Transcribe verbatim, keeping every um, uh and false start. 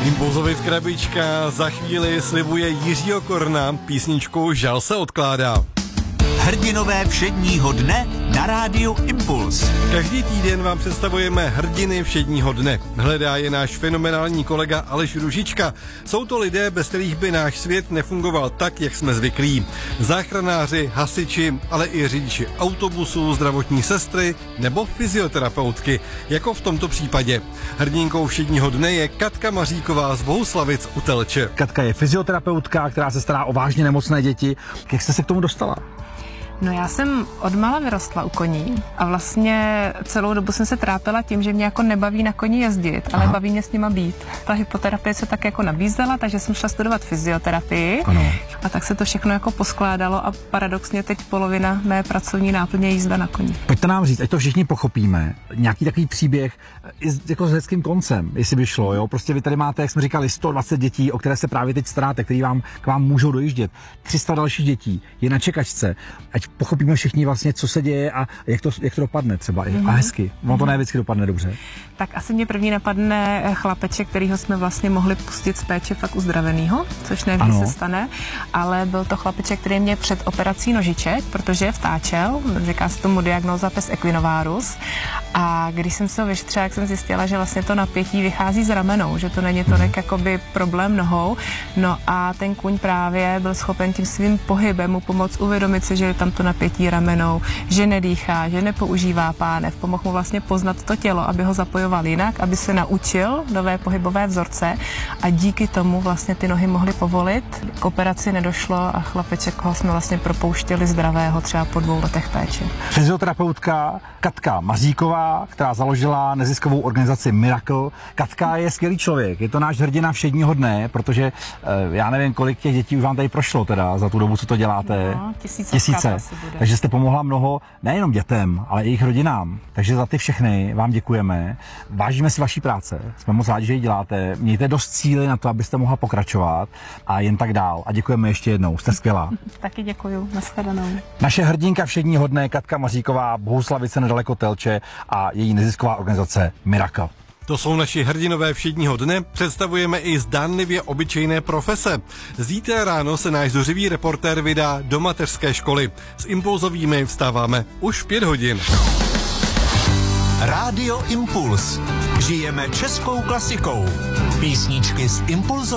Impulzovic krabička za chvíli slibuje Jiřího Korna, písničkou Žal se odkládá. Hrdinové všedního dne na rádiu Impuls. Každý týden vám představujeme hrdiny všedního dne. Hledá je náš fenomenální kolega Aleš Růžička. Jsou to lidé, bez kterých by náš svět nefungoval tak, jak jsme zvyklí. Záchranáři, hasiči, ale i řidiči autobusů, zdravotní sestry nebo fyzioterapeutky, jako v tomto případě. Hrdinkou všedního dne je Katka Maříková z Bohuslavic u Telče. Katka je fyzioterapeutka, která se stará o vážně nemocné děti. Jak jste se k tomu dostala? No já jsem odmala vyrostla u koní a vlastně celou dobu jsem se trápila tím, že mě jako nebaví na koni jezdit, ale Aha. baví mě s nima být. Ta hypoterapie se tak jako nabízela, takže jsem šla studovat fyzioterapii ano. a tak se to všechno jako poskládalo a paradoxně teď polovina mé pracovní náplně je jízda na koni. Pojďte nám říct, ať to všichni pochopíme, nějaký takový příběh i s, jako s hezkým koncem, jestli by šlo, jo? Prostě vy tady máte, jak jsme říkali, sto dvacet dětí, o které se právě teď staráte, který vám k vám můžou dojíždět. tři sta dalších dětí je na čekačce. Ať pochopíme všichni vlastně, co se děje a jak to, jak to dopadne třeba mm-hmm. a hezky. Ono to ne vždycky dopadne dobře. Tak asi mě první napadne chlapeček, kterýho jsme vlastně mohli pustit z péče fakt uzdravenýho, což nevždy se stane, ale byl to chlapeček, který mě před operací nožiček, protože vtáčel, říká se tomu diagnóza pes equinovarus, a když jsem se ho vyšetřila, jak jsem zjistila, že vlastně to napětí vychází z ramenou, že to není to nek jakoby problém nohou, no a ten kůň právě byl schopen tím svým pohybem mu pomoct uvědomit si, že je tam to napětí ramenou, že nedýchá, že nepoužívá pánev, pomohl mu vlastně poznat to tělo, aby ho zapojoval jinak, aby se naučil nové pohybové vzorce a díky tomu vlastně ty nohy mohly povolit. K operaci nedošlo a chlapeček ho jsme vlastně propouštěli zdravého třeba po dvou letech péče. Fyzioterapeutka Katka Maříková, která založila neziskovou organizaci Miracle. Katka je skvělý člověk, je to náš hrdina všedního dne, protože já nevím, kolik těch dětí už vám tady prošlo teda za tu dobu, co to děláte. No, tisíce. Tisíce. Takže jste pomohla mnoho nejenom dětem, ale i jejich rodinám. Takže za ty všechny vám děkujeme. Vážíme si vaší práce. Jsme moc rádi, že ji děláte. Mějte dost síly na to, abyste mohla pokračovat a jen tak dál. A děkujeme ještě jednou. Jste skvělá. Taky děkuju. Nashledanou. Naše hrdinka všedního dne Katka Maříková, Bohuslavice nedaleko Telče a její nezisková organizace Miracle. To jsou naši hrdinové všedního dne, představujeme i zdánlivě obyčejné profese. Zítra ráno se náš zuřivý reportér vydá do mateřské školy. S impulzovými vstáváme už v pět hodin. Rádio Impuls. Žijeme českou klasikou. Písničky z Impulzu.